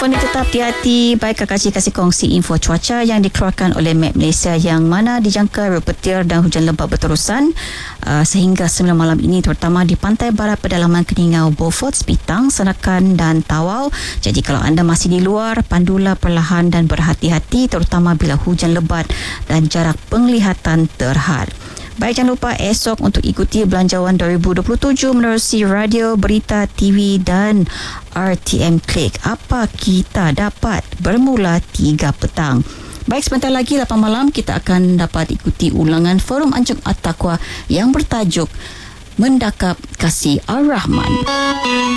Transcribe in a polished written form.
Telefon tetap hati-hati. Baik, Kak kasih kongsi info cuaca yang dikeluarkan oleh Met Malaysia yang mana dijangka berpetir dan hujan lebat berterusan sehingga 9 malam ini, terutama di pantai barat pedalaman Keningau, Beaufort, Sepitang, Senakan dan Tawau. Jadi kalau anda masih di luar, pandulah perlahan dan berhati-hati terutama bila hujan lebat dan jarak penglihatan terhad. Baik, jangan lupa esok untuk ikuti Belanjawan 2027 menerusi radio, berita, TV dan RTM Klik. Apa kita dapat bermula 3 petang. Baik, sebentar lagi 8 malam kita akan dapat ikuti ulangan Forum Anjung At-Taqwa yang bertajuk Mendakap Kasih Ar-Rahman.